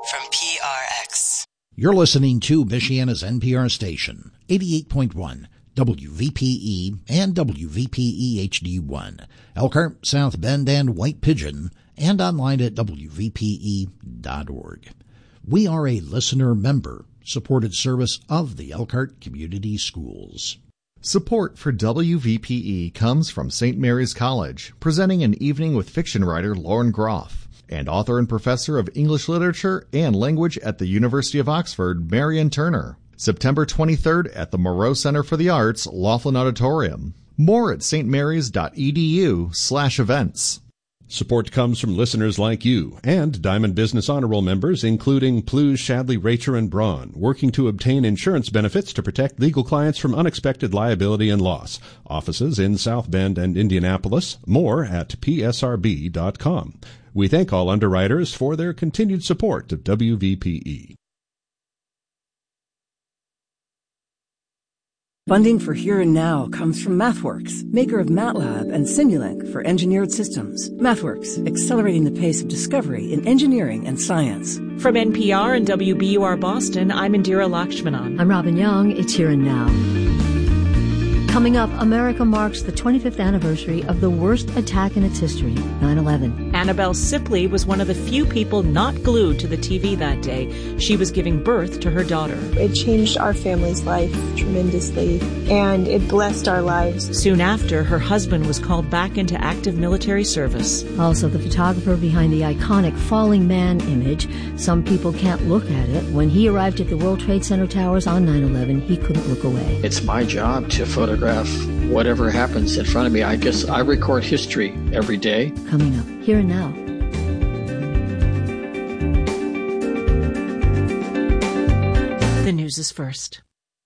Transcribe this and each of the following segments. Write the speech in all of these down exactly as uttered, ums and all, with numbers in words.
from P R X. You're listening to Michiana's N P R station, eighty-eight point one, W V P E and W V P E H D one, Elkhart, South Bend, and White Pigeon, and online at W V P E dot org. We are a listener member supported service of the Elkhart Community Schools. Support for W V P E comes from Saint Mary's College, presenting an evening with fiction writer Lauren Groff, and author and professor of English Literature and Language at the University of Oxford, Marian Turner. September twenty-third at the Moreau Center for the Arts, Laughlin Auditorium. More at stmary's.edu slash events. Support comes from listeners like you and Diamond Business Honor Roll members, including Plews, Shadley, Racher, and Braun, working to obtain insurance benefits to protect legal clients from unexpected liability and loss. Offices in South Bend and Indianapolis. More at P S R B dot com. We thank all underwriters for their continued support of W V P E. Funding for Here and Now comes from MathWorks, maker of MATLAB and Simulink for engineered systems. MathWorks, accelerating the pace of discovery in engineering and science. From N P R and W B U R Boston, I'm Indira Lakshmanan. I'm Robin Young. It's Here and Now. Coming up, America marks the twenty-fifth anniversary of the worst attack in its history, nine eleven. Annabelle Sipley was one of the few people not glued to the T V that day. She was giving birth to her daughter. It changed our family's life tremendously, and it blessed our lives. Soon after, her husband was called back into active military service. Also, the photographer behind the iconic falling man image. Some people can't look at it. When he arrived at the World Trade Center towers on nine eleven, he couldn't look away. It's my job to photograph whatever happens in front of me. I guess I record history every day. Coming up, Here and Now. The news is first.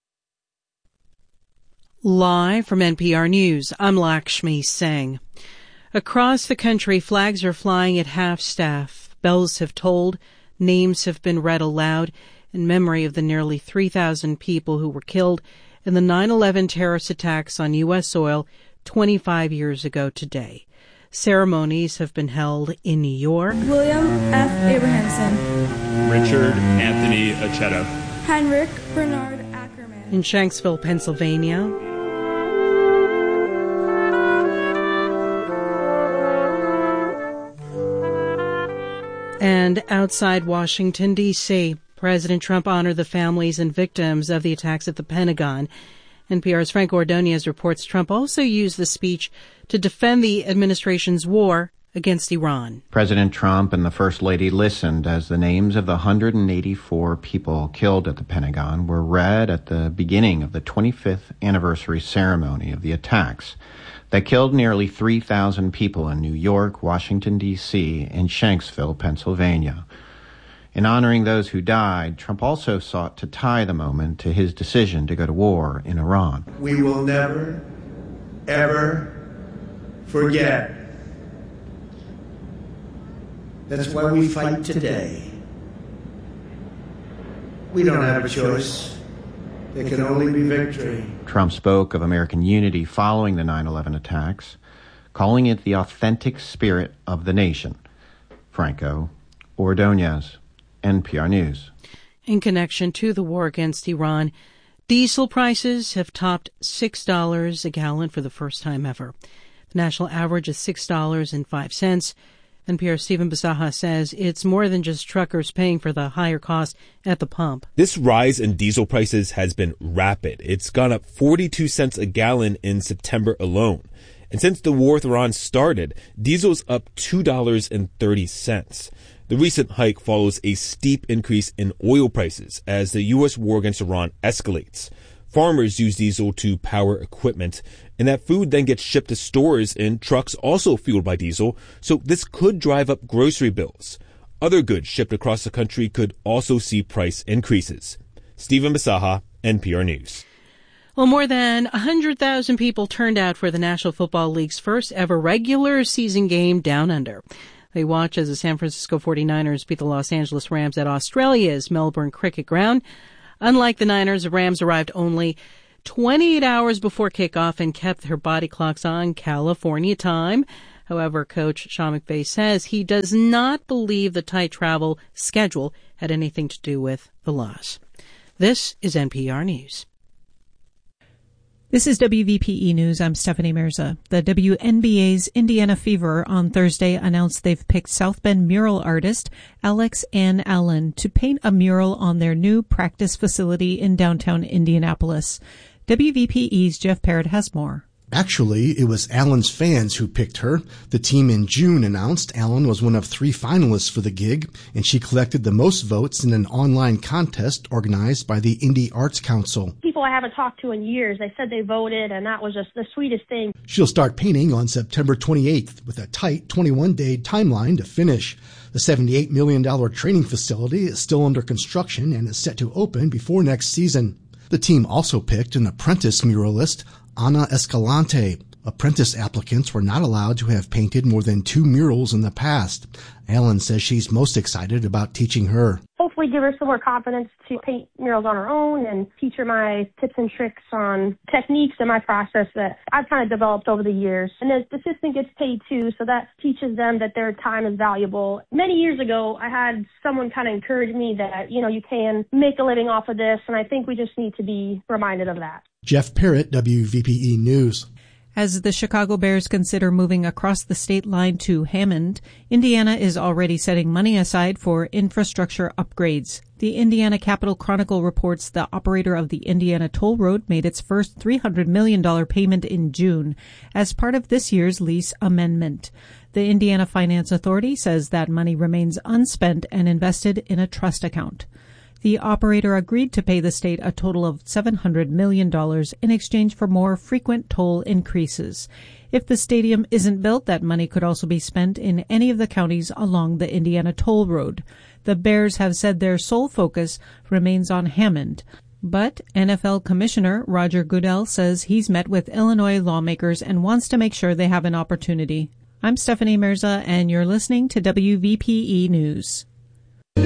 Live from N P R News, I'm Lakshmi Singh. Across the country, flags are flying at half-staff. Bells have tolled, names have been read aloud in memory of the nearly three thousand people who were killed in the nine eleven terrorist attacks on U S soil twenty-five years ago today. Ceremonies have been held in New York. William F. Abrahamson. Richard Anthony Aceto. Heinrich Bernard Ackerman. In Shanksville, Pennsylvania. And outside Washington, D C, President Trump honored the families and victims of the attacks at the Pentagon. N P R's Frank Ordonez reports Trump also used the speech to defend the administration's war against Iran. President Trump and the First Lady listened as the names of the one hundred eighty-four people killed at the Pentagon were read at the beginning of the twenty-fifth anniversary ceremony of the attacks that killed nearly three thousand people in New York, Washington, D C, and Shanksville, Pennsylvania. In honoring those who died, Trump also sought to tie the moment to his decision to go to war in Iran. We will never, ever forget. That's why we fight today. We don't have a choice. There can only be victory. Trump spoke of American unity following the nine eleven attacks, calling it the authentic spirit of the nation. Franco Ordonez, N P R News. In connection to the war against Iran, diesel prices have topped six dollars a gallon for the first time ever. The national average is six dollars and five cents. N P R's Stephen Bisaha says it's more than just truckers paying for the higher cost at the pump. This rise in diesel prices has been rapid. It's gone up forty-two cents a gallon in September alone. And since the war with Iran started, diesel's up two dollars and thirty cents. The recent hike follows a steep increase in oil prices as the U S war against Iran escalates. Farmers use diesel to power equipment, and that food then gets shipped to stores in trucks also fueled by diesel, so this could drive up grocery bills. Other goods shipped across the country could also see price increases. Stephen Bisaha, N P R News. Well, more than one hundred thousand people turned out for the National Football League's first ever regular season game down under. They watch as the San Francisco forty-niners beat the Los Angeles Rams at Australia's Melbourne Cricket Ground. Unlike the Niners, the Rams arrived only twenty-eight hours before kickoff and kept their body clocks on California time. However, Coach Sean McVay says he does not believe the tight travel schedule had anything to do with the loss. This is N P R News. This is W V P E News. I'm Stephanie Mirza. The W N B A's Indiana Fever on Thursday announced they've picked South Bend mural artist Alex Ann Allen to paint a mural on their new practice facility in downtown Indianapolis. W V P E's Jeff Parrott has more. Actually, it was Allen's fans who picked her. The team in June announced Allen was one of three finalists for the gig, and she collected the most votes in an online contest organized by the Indie Arts Council. People I haven't talked to in years, they said they voted, and that was just the sweetest thing. She'll start painting on September twenty-eighth with a tight twenty-one day timeline to finish. The seventy-eight million dollars training facility is still under construction and is set to open before next season. The team also picked an apprentice muralist, Ana Escalante. Apprentice applicants were not allowed to have painted more than two murals in the past. Allen says she's most excited about teaching her. Hopefully give her some more confidence to paint murals on her own and teach her my tips and tricks on techniques and my process that I've kind of developed over the years. And the assistant gets paid too, so that teaches them that their time is valuable. Many years ago, I had someone kind of encourage me that, you know, you can make a living off of this, and I think we just need to be reminded of that. Jeff Parrott, W V P E News. As the Chicago Bears consider moving across the state line to Hammond, Indiana is already setting money aside for infrastructure upgrades. The Indiana Capital Chronicle reports the operator of the Indiana Toll Road made its first three hundred million dollars payment in June as part of this year's lease amendment. The Indiana Finance Authority says that money remains unspent and invested in a trust account. The operator agreed to pay the state a total of seven hundred million dollars in exchange for more frequent toll increases. If the stadium isn't built, that money could also be spent in any of the counties along the Indiana Toll Road. The Bears have said their sole focus remains on Hammond. But N F L Commissioner Roger Goodell says he's met with Illinois lawmakers and wants to make sure they have an opportunity. I'm Stephanie Mirza, and you're listening to W V P E News.